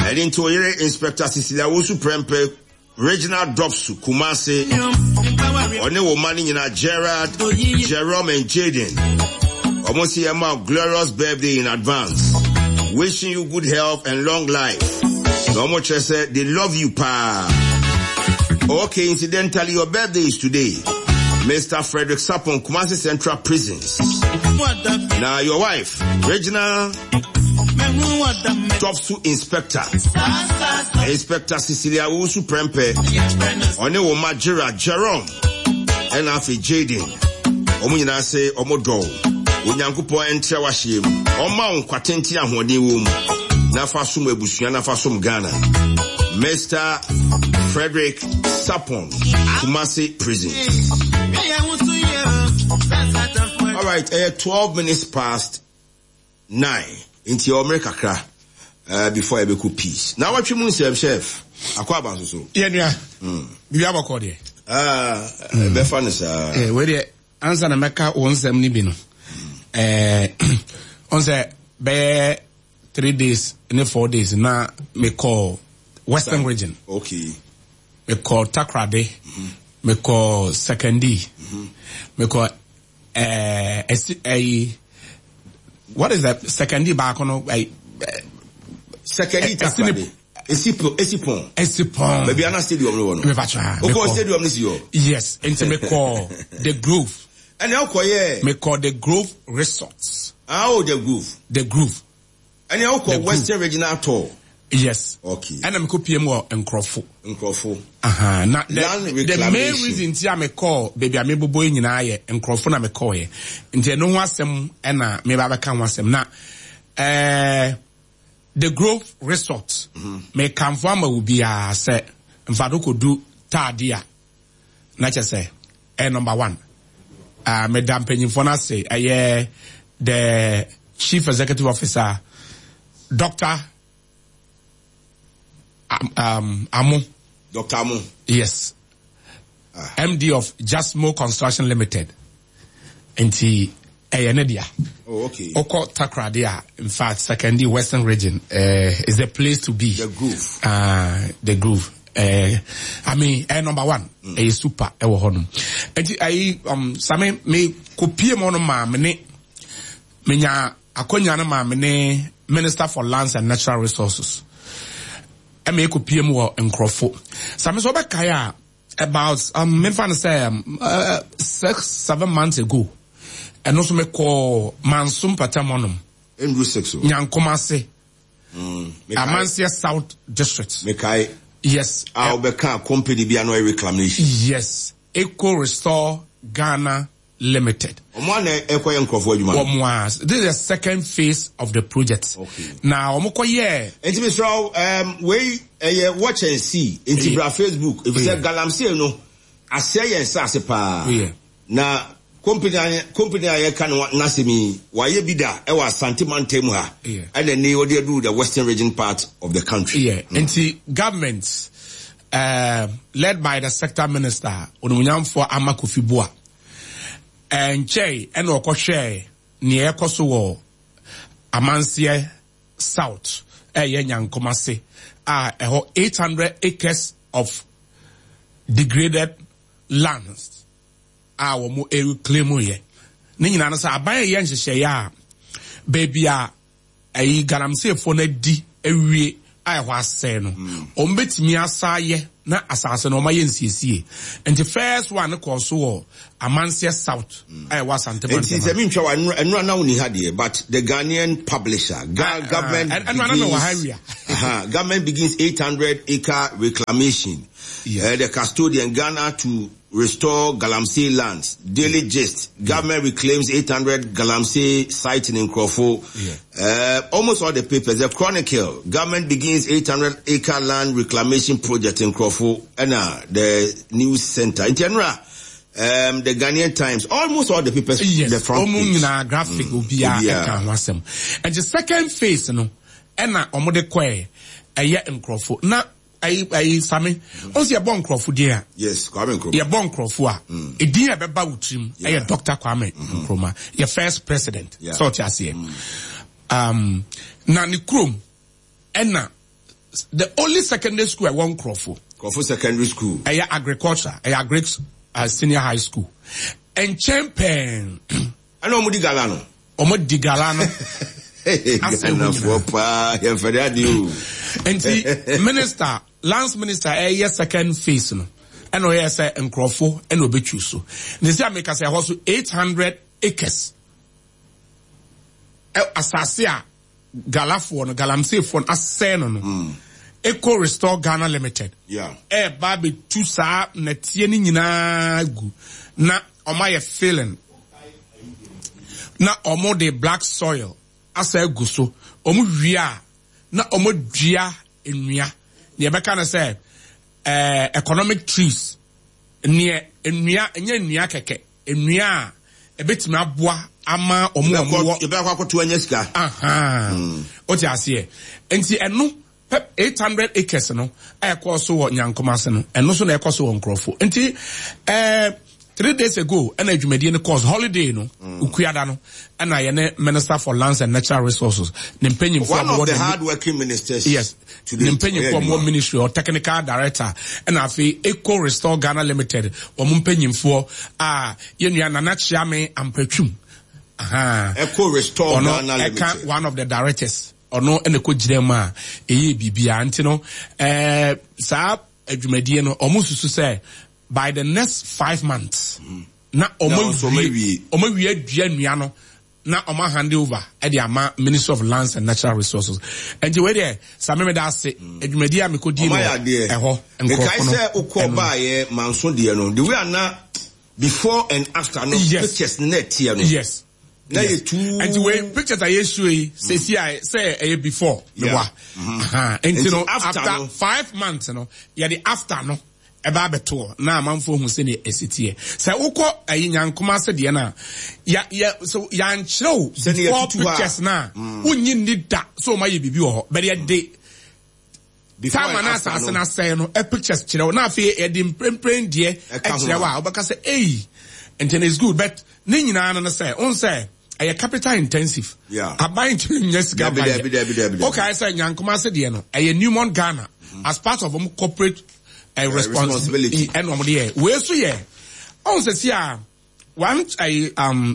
into Inspector Cecilia Wosu Prempe, Regional Drops Kumase, One woman in Gerard, Jerome and Jaden. Almost a glorious birthday in advance. Wishing you good health and long life. No much said they love you, pa. Okay, incidentally, your birthday is today. Mr. Frederick Sapon, Kumasi Central Prisons. Now your wife, Regional Top Inspector, Inspector Cecilia Wosu Prempe, One Majira Jerome, and Afi Jaden. Omunyina say Omodo, Unyankupo entre washim, Oma unkwatenti ya huwani na fasum ebusuya na fasum Ghana. Mr. Frederick Sapon, Kumasi Prison. All right, 12 minutes past 9 into your America cra before I be cook peace. Now what you mean, chef? Akwaba so. Yeah. You have a call there. Befanis where the answer na meka onsem ni bi no. On say be 3 days and 4 days na me call Western region. Okay. Me call Takrade. Me call Sekendi. Me call what is that? Sekendi back on Sekendi Takrade. Esipon. Maybe I'm not stadium no one. Because stadium is your. Yes, and me call the Groove. And now call me call the Groove Resorts. Oh, the Groove. The Groove. And now call Western Regional Tour. Yes. Okay. And I'm copy more and Crawford. Now the main reason I me call baby I me boy in aye and Crawford na me call ye. Nti no wasem na me baba kan wasem na the Grove Resort me kan fama will be a say mfado ko do tadia na che say number 1 Madam Penyimfo na say the Chief Executive Officer Dr. Amu. Dr. Amu. Yes. MD of Jasmo Construction Limited. And he Enedia. Oh, okay. Oko Takradia. In fact, secondly, Western region is the place to be. The Groove. The Groove. I mean, number 1, a super ewo honum. And same me kopie mo no ma me nya akonya na ma me Minister for Lands and Natural Resources. I make a PM war in Crawford. Some is over Kaya about me fan say 6-7 months ago. And also me call Mansum Patamonum. Andrew Sexo. Nyankomase. Amansia South District. Mekai. Yes. I'll be company be no reclamation. Yes. Eco Restore Ghana Limited. This is the second phase of the project. Okay. Now, and watch and see in Facebook. If you say Galamsey, no, I say yes, I now company I can nasimi why be that I was Santimantemuha and then they do the Western region part of the country. Yeah, and the government led by the sector minister Onunyam for Amakufibua. And Che and Okoshe near Kosovo Amansia South Yankomase 800 acres of degraded lands our mo claim ye Nina sa abaya yanse ya baby a garamse for na di ewie I was saying ombetimi asaye na asase no ma yensiesie and the first one called so Amansia South I was Santiman. It is a mincho and run now ni had but the Ghanaian publisher government government begins 800 acre reclamation. The custodian Ghana to restore Galamsey lands. Daily Gist. Government reclaims 800 Galamsey sites in Crawford. Almost all the papers. The Chronicle. Government begins 800 acre land reclamation project in Crawford. And the news center. In general, the Ghanaian Times. Almost all the papers. Yes. The front page. Graphic will be and the second phase, and omode kwe in Crawford. Now, Sammy, also a bon Crawford dear. Yes, Kwame Nkrumah. Your bon Crawford. A dear Beba Utrim, a Dr. Kwame Nkrumah, your first president. So just here. Nani Krum, Enna, the only secondary school I want Crawford Secondary School. Agriculture, agric senior high school. And champion. I know Mudi Galano. Omodi Galano. And the minister, lance minister, second phase. And we say in Crawford and Obechuso. They say make us also 800 acres. Asasia Galafon, Galamsey for Asenon. Eco Restore Ghana Limited. Yeah. Baby Tusa Netieni Nina gu. Na Omaya feeling. Na Omo de black soil. Asa guso. Omo via. Na Omo dia enua. Niebeka na say economic trees. Enua enua keke. Enua ebetimi aboa ama omo yebeka kwato anyesika. Oti ase. Enti eno 800 acres no so wo Nyankomase no eno so na so wo Nkrofo enti 3 days ago and adwumadi no course holiday no ukuada no and I ne Minister for Lands and Natural Resources Nimpenyi one of the hard working ministers. Yes, Nimpenyi for more ministry or technical director and afi Eco Restore Ghana Limited or Mumpenyi for yenua Nana Chiame Ampatwum Eco Restore Ghana Limited, one of the directors or no and the coach them bibia antino sa adwumadie no omususu say by the next 5 months na omawie adua no na oma hand over at the ama Ministry of Lands and Natural Resources and the way there sameme da say adwumadie amekodi no eho enko no say ukoba ye manso de no the way na before and after no pictures net here no. Yes. Now yes. And the way pictures I say before and you know after 5 months you know the after no eba beto na manfo hu se ne esiti say ukọ Nyankomase de na so ya nchrew before pictures na unyi nida so ma ye bibi ho but ya dey time na asase na say no pictures kirew na afi e di mprempren de kirew a obeka say and then it's good but ni nyina na say on say capital intensive. Yeah. Abayin to yes, okay, I say Nyankomase de no. Newmont Ghana as part of corporate responsibility. And we so yeah. On says yeah. Once I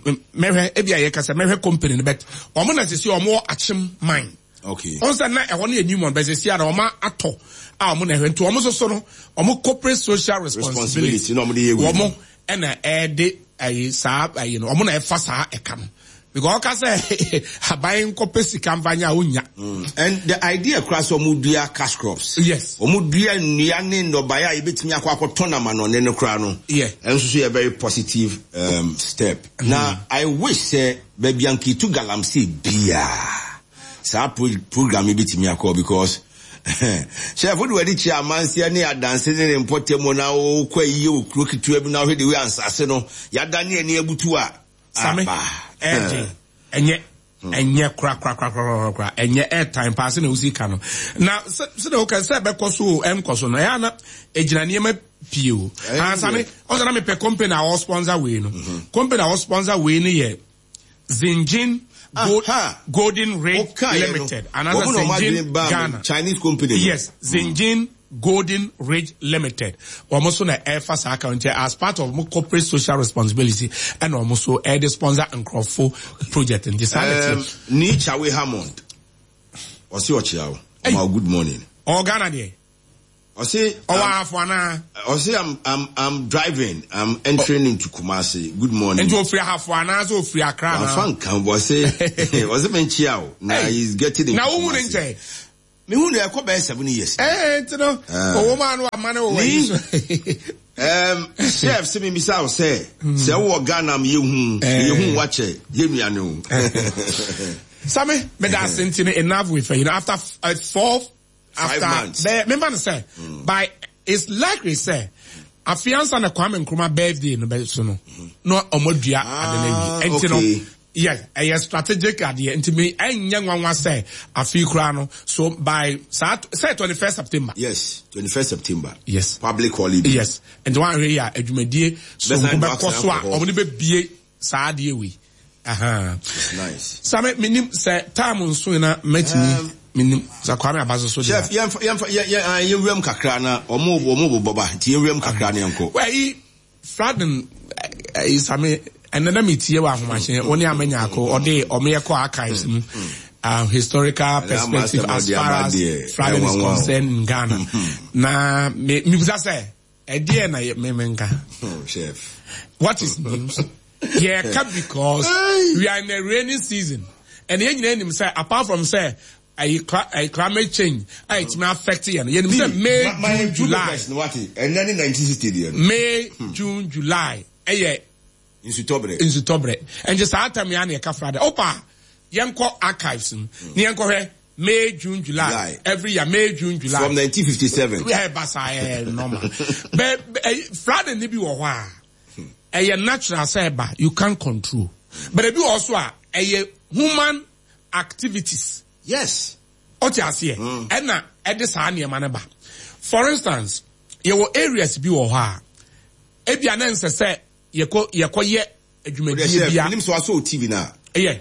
company but na say more achim mine. Okay. On say na e Newmont but say yeah oma ato. Omo na hwentu omo so no omo corporate social responsibility. Omo na de you know omo na fa sa eka no. Because I say buying copy campaign and the idea across omudia cash crops. Yes. Omudia niane no buy a bit me akwa tournament on no kra no. Yeah. And so a very positive step. Now I wish say baby Yankee to Galamsey bia. Sa program bit me akwa because chef would ready chairman see any dancing in Portemo now kwa you crooked to every now the way answer no ya dani any ebutua. Same enye kra enye airtime pass na usika no na so de okay say be koso enkoso no ya na ejina niema pio same o na me pe company our sponsor we no company our sponsor we no ye Zinjin Golden Ridge Limited another Zinjin Ghana Chinese company. Yes, Zinjin Golden Ridge Limited. Almost on the first account as part of corporate social responsibility and almost the sponsor and Crawford project in this Ni Chawe Hammond. Osi Ochiao. Good morning. Ghana there. Osi I'm driving. I'm entering into Kumasi. Good morning. And you free half one hour so free Accra. Was it Menchiao? Now he's getting it. Now who wouldn't say? Me who they could 7 years. You know, a woman or a man away. Chef, see me, Miss House say, what Ghana, you watch it. Give me a new. Sammy, me that's enough with you know, after 5 months. Remember to say, by it's likely say, a fiance and a Kwame Nkrumah birthday in the Belsono. No, Omodia at the name. And you know, yes, a strategic idea. And to me, and young one was say, a few crown. So by say 21st September. Yes, 21st September. Yes. Public holiday. Yes. And one area, Edumedie, so Koswa, Omnibe BA, Saadi we. That's nice. Some minim say time on Swina met me. Minim Zakwame Abaso so. Chef, yem kakra na omo boba ti yem kakra na yanko. Well, Fraden is and then meet you have machine only amanyako or they or me archives historical perspective as far as Fraden is concerned in Ghana. Na me say a dear na memenka. Chef. What is names? Yeah, because we are in a rainy season. And the name say apart from say a climate change, it may affect you. You say May, June, July. And then in 1960, May, June, July. In Sutobre. And just after me, I Friday. Opa, Yanko archives. Yanko May, June, July. Every year, May, June, July. From 1957. Yeah, but normal. But Friday, maybe or why? A natural cyber you can't control. But if you also are a human activities. Yes. Otiasie. Ena edisa ane maneba. For instance, your areas bi wo ha. Ebia na nse se yeko ye adwumadie bia. Nim so aso TV na. Hwe.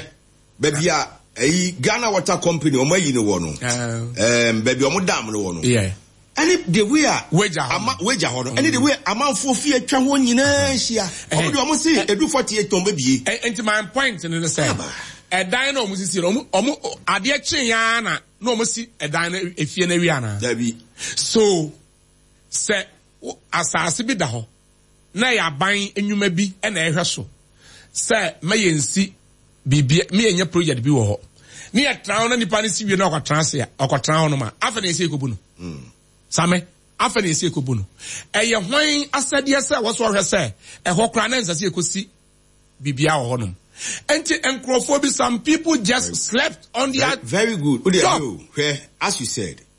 Bebia Ghana Water Company o mayi ne wo no. Bebia o mo dam ne wo no. Yeah. Any the way wager ho no. Any the way amanfo fi atwa ho nyina hia. O de o mo se edu 48 ton bebie. Enti my point in the same. Dan na omusisi omu ade kyen ya na omusi dan na efie na wi ana dabi so se asase bi da ho na ya ban enwuma bi na ehwe so se mayensi bibia me yenye project bi wo ho ne ya trawo na nipa ne si wi na okotran ho no ma afa na esi ekobu no same afa na esi ekobu no eye hwan asade se wo so hwe se eho kra na nsase ekosi bibia wo ho no. And some people just slept on their very good. As you said,